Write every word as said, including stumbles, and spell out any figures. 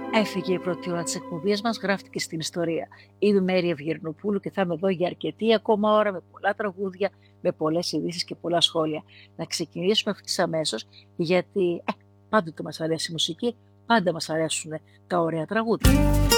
Έφυγε η πρώτη ώρα της εκπομπής μας, γράφτηκε στην ιστορία. Είμαι η Μέρη Ευγερνοπούλου και θα είμαι εδώ για αρκετή ακόμα ώρα με πολλά τραγούδια, με πολλές ειδήσεις και πολλά σχόλια. Να ξεκινήσουμε ευθύς αμέσως, γιατί ε, πάντοτε μας αρέσει η μουσική, πάντα μας αρέσουν τα ωραία τραγούδια.